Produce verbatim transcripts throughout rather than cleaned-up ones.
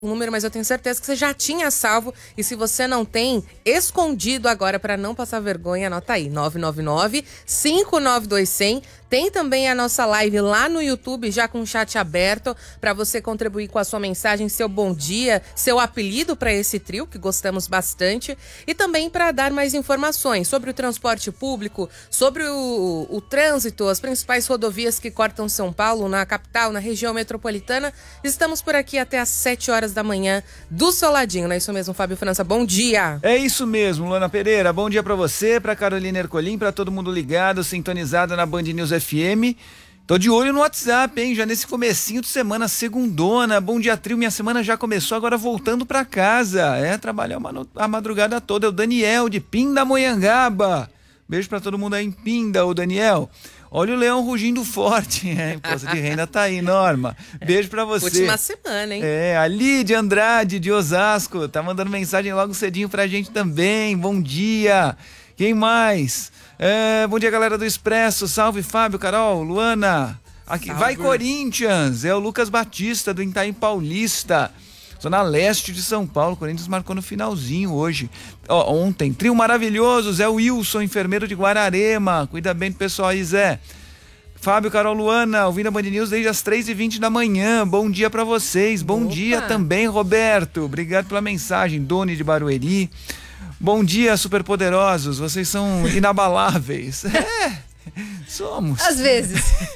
o número, mas eu tenho certeza que você já tinha salvo. E se você não tem, escondido agora para não passar vergonha, anota aí, nove nove nove, cinco nove dois, zero zero. Tem também a nossa live lá no YouTube, já com o chat aberto, para você contribuir com a sua mensagem, seu bom dia, seu apelido para esse trio, que gostamos bastante. E também para dar mais informações sobre o transporte público, sobre o, o trânsito, as principais rodovias que cortam São Paulo, na capital, na região metropolitana. Estamos por aqui até às sete horas da manhã, do seu ladinho, não é isso mesmo, Fábio França? Bom dia! É isso mesmo, Luana Pereira. Bom dia para você, para Carolina Ercolim, para todo mundo ligado, sintonizado na Band News F M. Tô de olho no WhatsApp, hein? Já nesse comecinho de semana, segundona. Bom dia, trio. Minha semana já começou, agora voltando pra casa. É, trabalhar uma, a madrugada toda. É o Daniel, de Pindamonhangaba. Beijo pra todo mundo aí em Pinda, ô Daniel. Olha o leão rugindo forte. É, imposto de renda tá aí, Norma. Beijo pra você. Última semana, hein? É, a Lídia Andrade, de Osasco. Tá mandando mensagem logo cedinho pra gente também. Bom dia. Quem mais? É, bom dia, galera do Expresso. Salve, Fábio, Carol, Luana. Aqui, Salve. Vai Corinthians. É o Lucas Batista, do Itaim Paulista. Zona Leste de São Paulo. Corinthians marcou no finalzinho hoje. Ó, ontem. Trio maravilhoso. Zé Wilson, enfermeiro de Guararema. Cuida bem do pessoal aí, Zé. Fábio, Carol, Luana, ouvindo a Band News desde as três e vinte da manhã. Bom dia pra vocês. Bom Opa. dia também, Roberto. Obrigado pela mensagem. Doni de Barueri. Bom dia, superpoderosos. Vocês são inabaláveis. É, somos. Às vezes.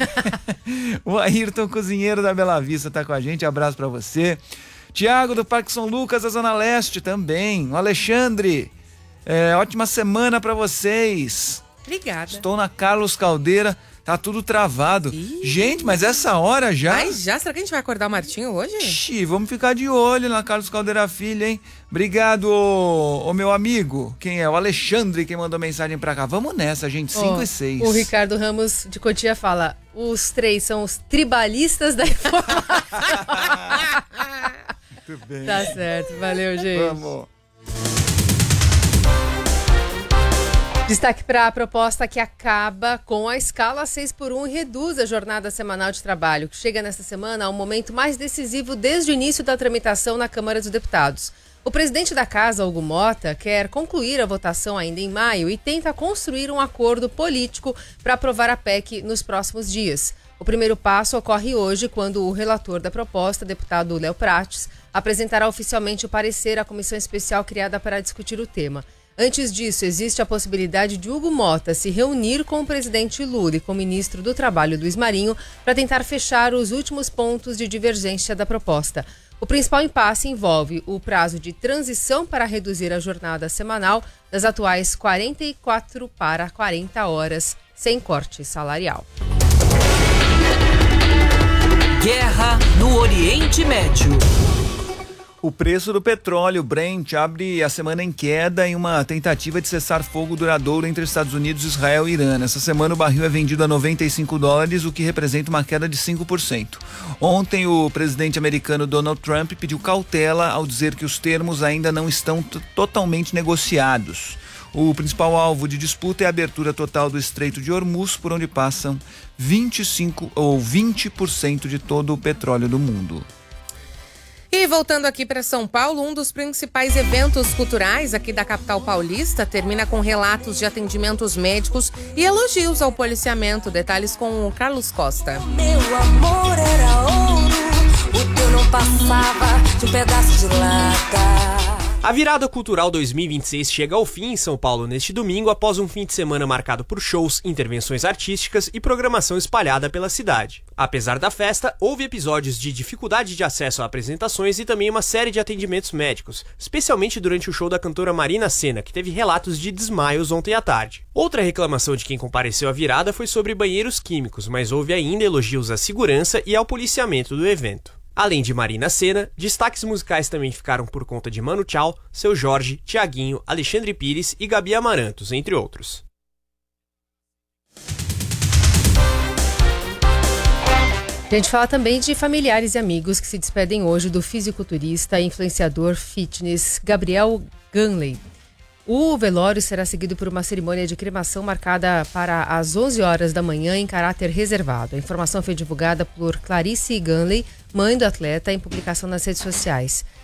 O Ayrton, cozinheiro da Bela Vista, tá com a gente. Abraço pra você. Tiago, do Parque São Lucas, da Zona Leste, também. O Alexandre, é, ótima semana pra vocês. Obrigada. Estou na Carlos Caldeira. Tá tudo travado. Ih. Gente, mas essa hora já... Mas já? Será que a gente vai acordar o Martinho hoje? Ixi, vamos ficar de olho na Carlos Caldeira Filho, hein? Obrigado, ô, ô meu amigo. Quem é? O Alexandre, quem mandou mensagem pra cá. Vamos nessa, gente. cinco Ó, e seis. O Ricardo Ramos de Cotia fala: os três são os tribalistas da informação. Muito bem. Tá certo, valeu, gente. Vamos. Destaque para a proposta que acaba com a escala seis por um e reduz a jornada semanal de trabalho, que chega nesta semana ao momento mais decisivo desde o início da tramitação na Câmara dos Deputados. O presidente da Casa, Hugo Mota, quer concluir a votação ainda em maio e tenta construir um acordo político para aprovar a P E C nos próximos dias. O primeiro passo ocorre hoje, quando o relator da proposta, deputado Léo Prates, apresentará oficialmente o parecer à comissão especial criada para discutir o tema. Antes disso, existe a possibilidade de Hugo Mota se reunir com o presidente Lula e com o ministro do Trabalho, Luiz Marinho, para tentar fechar os últimos pontos de divergência da proposta. O principal impasse envolve o prazo de transição para reduzir a jornada semanal das atuais quarenta e quatro para quarenta horas, sem corte salarial. Guerra no Oriente Médio. O preço do petróleo Brent abre a semana em queda em uma tentativa de cessar fogo duradouro entre Estados Unidos, Israel e Irã. Essa semana o barril é vendido a noventa e cinco dólares, o que representa uma queda de cinco por cento. Ontem o presidente americano Donald Trump pediu cautela ao dizer que os termos ainda não estão t- totalmente negociados. O principal alvo de disputa é a abertura total do Estreito de Hormuz, por onde passam vinte e cinco ou vinte por cento de todo o petróleo do mundo. E voltando aqui para São Paulo, um dos principais eventos culturais aqui da capital paulista termina com relatos de atendimentos médicos e elogios ao policiamento. Detalhes com o Carlos Costa. Meu amor era ouro, o teu não passava de um pedaço de lata. A virada cultural dois mil e vinte e seis chega ao fim em São Paulo neste domingo, após um fim de semana marcado por shows, intervenções artísticas e programação espalhada pela cidade. Apesar da festa, houve episódios de dificuldade de acesso a apresentações e também uma série de atendimentos médicos, especialmente durante o show da cantora Marina Sena, que teve relatos de desmaios ontem à tarde. Outra reclamação de quem compareceu à virada foi sobre banheiros químicos, mas houve ainda elogios à segurança e ao policiamento do evento. Além de Marina Sena, destaques musicais também ficaram por conta de Manu Chao, Seu Jorge, Tiaguinho, Alexandre Pires e Gabi Amarantos, entre outros. A gente fala também de familiares e amigos que se despedem hoje do fisiculturista e influenciador fitness Gabriel Ganley. O velório será seguido por uma cerimônia de cremação marcada para as onze horas da manhã em caráter reservado. A informação foi divulgada por Clarice Ganley, mãe do atleta, em publicação nas redes sociais.